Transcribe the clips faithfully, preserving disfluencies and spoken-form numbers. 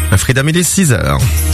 Freedom, il est six heures.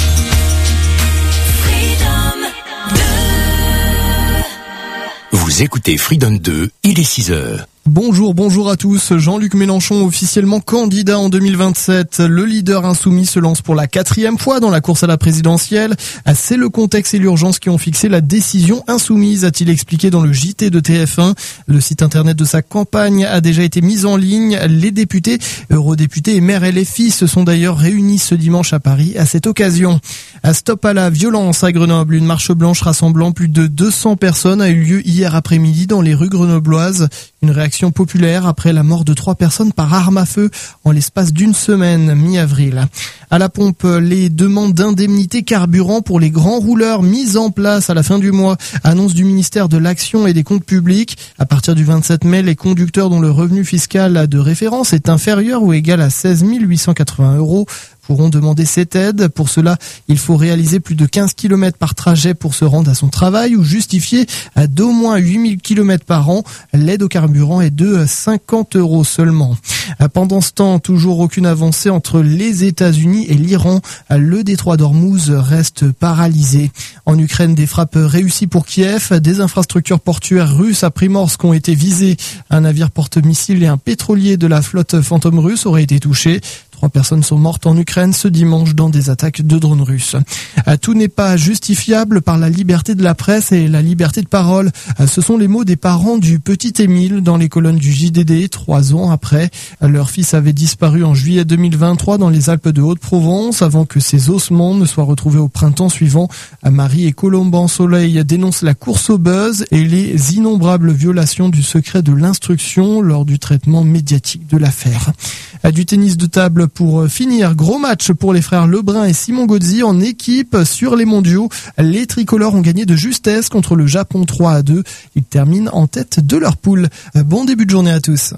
Vous écoutez Freedom deux, il est six heures. Bonjour, bonjour à tous. Jean-Luc Mélenchon officiellement candidat en deux mille vingt-sept. Le leader insoumis se lance pour la quatrième fois dans la course à la présidentielle. C'est le contexte et l'urgence qui ont fixé la décision insoumise, a-t-il expliqué dans le J T de T F un. Le site internet de sa campagne a déjà été mis en ligne. Les députés, eurodéputés et maires L F I se sont d'ailleurs réunis ce dimanche à Paris à cette occasion. À Stop à la violence à Grenoble, une marche blanche rassemblant plus de deux cents personnes a eu lieu hier après-midi dans les rues grenobloises. Une réaction populaire après la mort de trois personnes par arme à feu en l'espace d'une semaine, mi-avril. À la pompe, les demandes d'indemnité carburant pour les grands rouleurs mises en place à la fin du mois. Annonce du ministère de l'Action et des Comptes Publics. À partir du vingt-sept mai, les conducteurs dont le revenu fiscal de référence est inférieur ou égal à seize mille huit cent quatre-vingts euros pourront demander cette aide. Pour cela, il faut réaliser plus de quinze kilomètres par trajet pour se rendre à son travail ou justifier d'au moins huit mille kilomètres par an. L'aide au carburant est de cinquante euros seulement. Pendant ce temps, toujours aucune avancée entre les États-Unis et l'Iran. Le détroit d'Ormuz reste paralysé. En Ukraine, des frappes réussies pour Kiev. Des infrastructures portuaires russes à Primorsk ont été visées. Un navire porte-missiles et un pétrolier de la flotte Fantôme russe auraient été touchés. Trois personnes sont mortes en Ukraine ce dimanche dans des attaques de drones russes. Tout n'est pas justifiable par la liberté de la presse et la liberté de parole. Ce sont les mots des parents du petit Émile dans les colonnes du J D D, trois ans après. Leur fils avait disparu en juillet deux mille vingt-trois dans les Alpes de Haute-Provence avant que ses ossements ne soient retrouvés au printemps suivant. Marie et Colomban Soleil dénoncent la course au buzz et les innombrables violations du secret de l'instruction lors du traitement médiatique de l'affaire. Du tennis de table pour finir, gros match pour les frères Lebrun et Simon Gauzy en équipe sur les mondiaux. Les tricolores ont gagné de justesse contre le Japon trois à deux. Ils terminent en tête de leur poule. Bon début de journée à tous.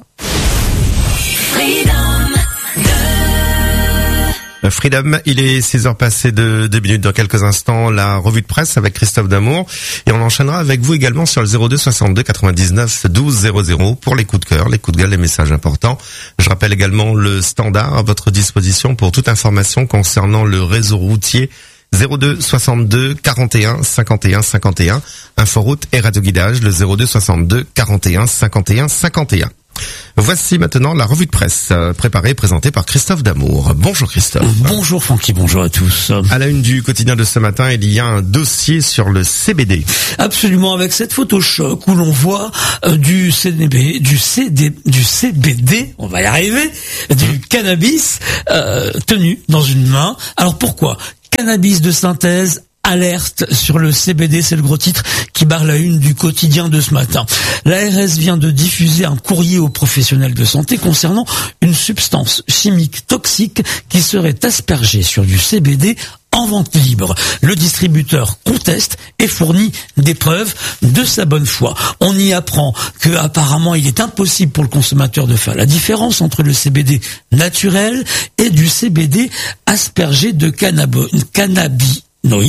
Freedom, il est six heures passées de deux minutes. Dans quelques instants, la revue de presse avec Christophe Damour. Et on enchaînera avec vous également sur le zéro deux soixante-deux quatre-vingt-dix-neuf douze zéro zéro pour les coups de cœur, les coups de gueule, les messages importants. Je rappelle également le standard à votre disposition pour toute information concernant le réseau routier. zéro deux soixante-deux quarante et un cinquante et un cinquante et un. Inforoute et radioguidage, le zéro deux soixante-deux quarante et un cinquante et un cinquante et un. Voici maintenant la revue de presse euh, préparée et présentée par Christophe Damour. Bonjour Christophe. Bonjour Francky, bonjour à tous. À la une du quotidien de ce matin, il y a un dossier sur le C B D. Absolument, avec cette photo choc où l'on voit euh, du C B D, du C D, du C B D, on va y arriver, du cannabis euh, tenu dans une main. Alors pourquoi ? Cannabis de synthèse. Alerte sur le C B D, c'est le gros titre qui barre la une du quotidien de ce matin. L'A R S vient de diffuser un courrier aux professionnels de santé concernant une substance chimique toxique qui serait aspergée sur du C B D en vente libre. Le distributeur conteste et fournit des preuves de sa bonne foi. On y apprend que apparemment il est impossible pour le consommateur de faire la différence entre le C B D naturel et du C B D aspergé de cannabo- cannabis.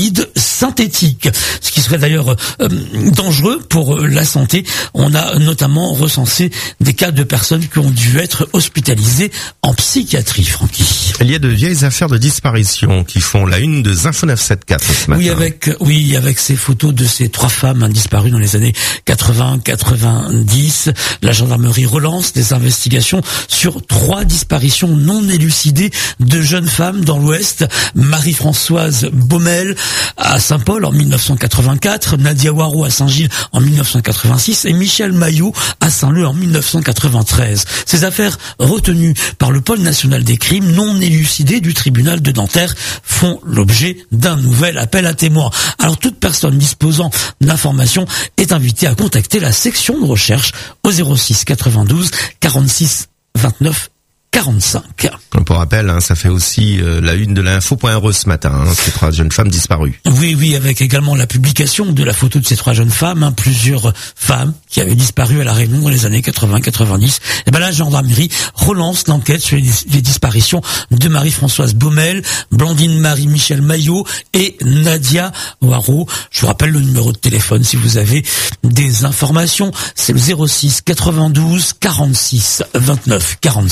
synthétique, ce qui serait d'ailleurs euh, dangereux pour euh, la santé. On a notamment recensé des cas de personnes qui ont dû être hospitalisées en psychiatrie, Francky. Il y a de vieilles affaires de disparition qui font la une de Zinfo neuf cent soixante-quatre ce matin. Oui, avec, oui, avec ces photos de ces trois femmes hein, disparues dans les années quatre-vingts quatre-vingt-dix. La gendarmerie relance des investigations sur trois disparitions non élucidées de jeunes femmes dans l'Ouest. Marie-Françoise Baumel à Saint-Paul en mille neuf cent quatre-vingt-quatre, Nadia Waro à Saint-Gilles en mille neuf cent quatre-vingt-six et Michel Maillot à Saint-Leu en mille neuf cent quatre-vingt-treize. Ces affaires retenues par le pôle national des crimes non élucidés du tribunal de Nanterre font l'objet d'un nouvel appel à témoins. Alors toute personne disposant d'informations est invitée à contacter la section de recherche au zéro six quatre-vingt-douze quarante-six vingt-neuf quarante-cinq. Pour rappel, hein, ça fait aussi euh, la une de l'info point r e ce matin, hein, ces trois jeunes femmes disparues. Oui, oui, avec également la publication de la photo de ces trois jeunes femmes, hein, plusieurs femmes qui avaient disparu à La Réunion dans les années quatre-vingts quatre-vingt-dix. Et ben la gendarmerie relance l'enquête sur les, dis- les disparitions de Marie-Françoise Baumel, Blandine Marie-Michel Maillot et Nadia Waro. Je vous rappelle le numéro de téléphone si vous avez des informations. C'est le zéro six quatre-vingt-douze quarante-six vingt-neuf quarante-cinq.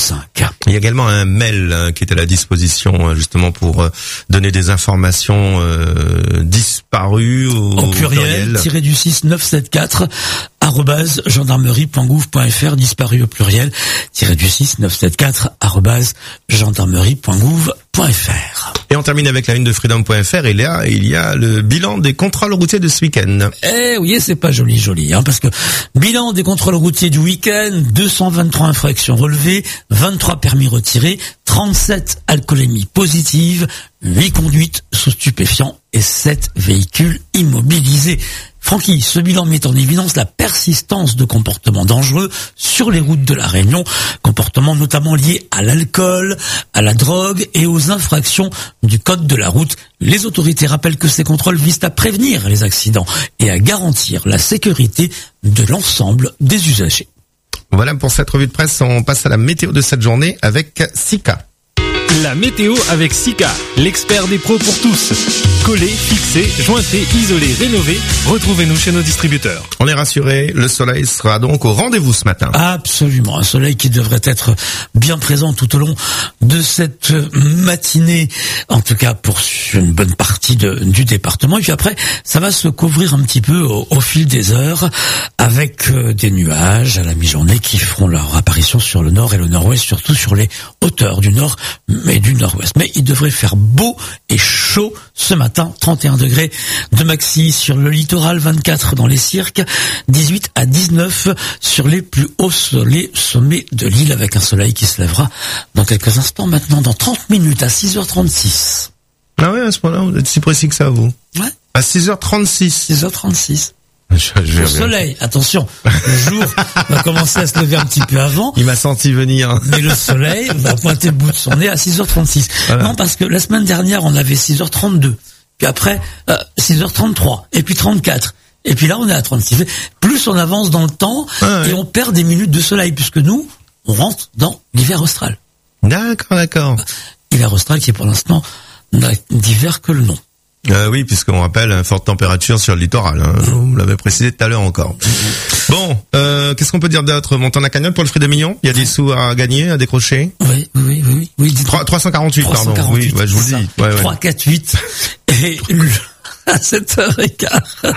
cas. Il y a également un mail euh, qui est à la disposition euh, justement pour euh, donner des informations euh, disparues au, Au pluriel, pluriel. tiré du six neuf sept quatre arobase gendarmerie point gouv point fr, disparu au pluriel, tiré du six neuf sept quatre arobase gendarmerie point gouv point fr. Et on termine avec la une de freedom point fr et là, il y a le bilan des contrôles routiers de ce week-end. Eh oui, c'est pas joli, joli, hein, parce que bilan des contrôles routiers du week-end, deux cent vingt-trois infractions relevées, vingt-trois permis retirés, trente-sept alcoolémies positives, huit conduites sous stupéfiants et sept véhicules immobilisés. Francky, ce bilan met en évidence la persistance de comportements dangereux sur les routes de la Réunion, comportements notamment liés à l'alcool, à la drogue et aux infractions du code de la route. Les autorités rappellent que ces contrôles visent à prévenir les accidents et à garantir la sécurité de l'ensemble des usagers. Voilà pour cette revue de presse, on passe à la météo de cette journée avec Sika. La météo avec Sika, l'expert des pros pour tous. Collé, fixé, jointé, isolé, rénové. Retrouvez-nous chez nos distributeurs. On est rassuré, le soleil sera donc au rendez-vous ce matin. Absolument, un soleil qui devrait être bien présent tout au long de cette matinée, en tout cas pour une bonne partie de, du département. Et puis après, ça va se couvrir un petit peu au, au fil des heures, avec euh, des nuages à la mi-journée qui feront leur apparition sur le nord et le nord-ouest, surtout sur les hauteurs du nord mais du nord-ouest. Mais il devrait faire beau et chaud ce matin, trente et un degrés de maxi sur le littoral, vingt-quatre dans les cirques, dix-huit à dix-neuf sur les plus hauts les sommets de l'île, avec un soleil qui se lèvera dans quelques instants maintenant, dans trente minutes à six heures trente-six. Ah ouais, à ce moment-là, vous êtes si précis que ça, vous. Ouais. À six heures trente-six. six heures trente-six. Je, je Le soleil, attention, le jour va commencer à se lever un petit peu avant. Il m'a senti venir. Mais le soleil va pointer le bout de son nez à six heures trente-six. Voilà. Non, parce que la semaine dernière, on avait six heures trente-deux. Puis après, euh, six heures trente-trois. Et puis trente-quatre. Et puis là, on est à trente-six. Plus on avance dans le temps, ah ouais. Et on perd des minutes de soleil, puisque nous, on rentre dans l'hiver austral. D'accord, d'accord. L'hiver austral qui est pour l'instant n'a d'hiver que le nom. Euh, oui, puisqu'on rappelle une forte température sur le littoral. Hein. Vous l'avez précisé tout à l'heure encore. Bon, euh, qu'est-ce qu'on peut dire d'autre? Montant la cagnotte pour le Freedom Million. Il y a des sous à gagner, à décrocher. Oui, oui, oui, oui. trois cent quarante-huit, pardon. Oui, ouais, je vous le dis. Ouais, ouais. trois, quatre, huit. Et le... à sept heures quinze.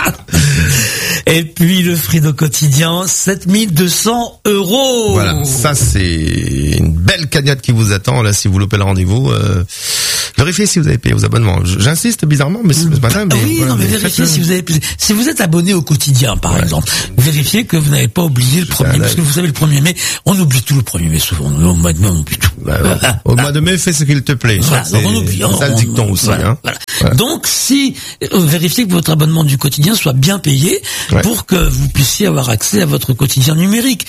Et puis le Frido quotidien, sept mille deux cents euros. Voilà, ça c'est une belle cagnotte qui vous attend là si vous loupez le rendez-vous. Euh, vérifiez si vous avez payé vos abonnements. J'insiste bizarrement, mais ce matin. Mais oui, voilà, non, mais, mais vérifiez si vous avez payé. Si vous êtes abonné au quotidien, par ouais. exemple, vérifiez que vous n'avez pas oublié le premier, parce que vous savez le premier mai, on oublie tout le premier mai souvent. Au mois de mai, on oublie tout. Bah, voilà. Au mois de mai, fais ce qu'il te plaît. Voilà, c'est on oublie, on, ça le dicton aussi. Voilà, hein. Voilà. Voilà. Donc si vérifiez que votre abonnement du quotidien soit bien payé ouais. pour que vous puissiez avoir accès à votre quotidien numérique.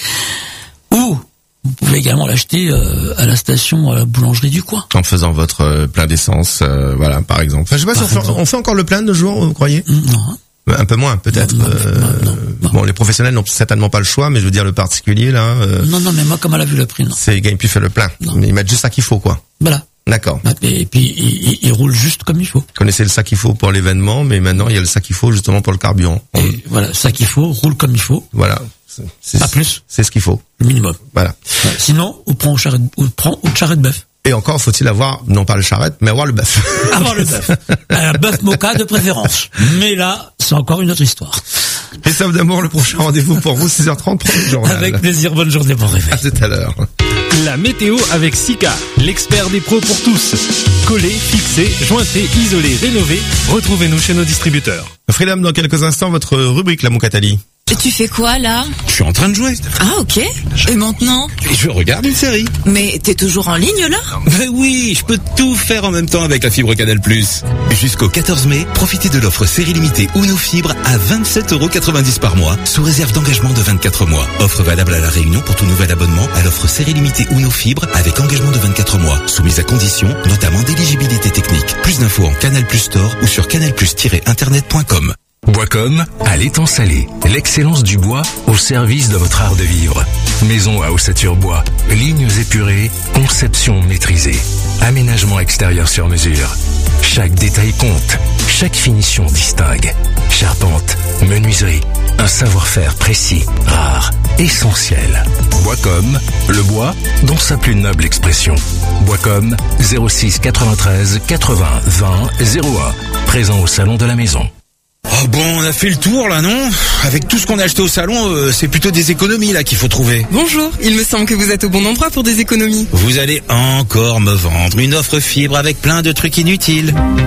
Ou vous pouvez également l'acheter euh, à la station, à la boulangerie du coin. En faisant votre euh, plein d'essence, euh, voilà, par exemple. Enfin, je sais pas par si on fait, on fait encore le plein de jours, vous croyez? Non. Un peu moins, peut-être. Non, non, euh, non, non, non. Bon, les professionnels n'ont certainement pas le choix, mais je veux dire le particulier là. Euh, non, non, mais moi, comme elle a vu le prix, non. C'est gagne plus fait le plein. Non. Mais ils mettent juste ça qu'il faut, quoi. Voilà. D'accord. Et puis il, il, il roule juste comme il faut. Vous connaissez le sac qu'il faut pour l'événement, mais maintenant il y a le sac qu'il faut justement pour le carburant. Et on... Voilà, ça qu'il faut, roule comme il faut. Voilà. C'est, pas plus. C'est ce qu'il faut. Le minimum. Voilà. Ouais. Sinon, on prend au charrette, on prend au charrette bœuf. Et encore, faut-il avoir, non pas le charrette, mais avoir le bœuf. Avoir le bœuf. Un bœuf moka de préférence. Mais là, c'est encore une autre histoire. Christophe Damour, le prochain rendez-vous pour vous, six heures trente, pour le journal. Avec plaisir, bonne journée, bon réveil. À tout à l'heure. La météo avec Sika, l'expert des pros pour tous. Collé, fixé, jointé, isolé, rénové. Retrouvez-nous chez nos distributeurs. Freedom, dans quelques instants, votre rubrique, la Moukatali. Et tu fais quoi, là? Je suis en train de jouer. Ah, ok. Et maintenant? Je regarde une série. Mais t'es toujours en ligne, là? Ben oui, je peux tout faire en même temps avec la fibre Canal plus. Jusqu'au quatorze mai, profitez de l'offre série limitée Uno Fibre à vingt-sept euros quatre-vingt-dix par mois, sous réserve d'engagement de vingt-quatre mois. Offre valable à La Réunion pour tout nouvel abonnement à l'offre série limitée Uno Fibre avec engagement de vingt-quatre mois, soumise à conditions, notamment d'éligibilité technique. Plus d'infos en Canal Plus Store ou sur canal plus tiret internet point com. Boiscom à l'étang salé. L'excellence du bois au service de votre art de vivre. Maison à ossature bois, lignes épurées, conception maîtrisée, aménagement extérieur sur mesure. Chaque détail compte, chaque finition distingue. Charpente, menuiserie, un savoir-faire précis, rare, essentiel. Boiscom, le bois dans sa plus noble expression. Boiscom, zéro six quatre-vingt-treize quatre-vingts vingt zéro un, présent au salon de la maison. Oh bon, on a fait le tour là, non? Avec tout ce qu'on a acheté au salon, euh, c'est plutôt des économies là qu'il faut trouver. Bonjour, il me semble que vous êtes au bon endroit pour des économies. Vous allez encore me vendre une offre fibre avec plein de trucs inutiles.